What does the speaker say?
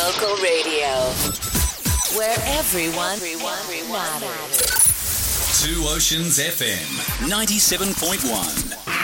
Local radio, where everyone matters. Two Oceans FM 97.1.